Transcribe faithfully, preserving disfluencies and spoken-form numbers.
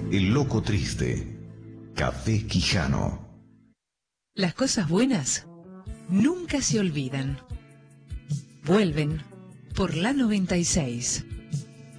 El Loco Triste. Café Quijano. Las cosas buenas nunca se olvidan. Vuelven por la noventa y seis.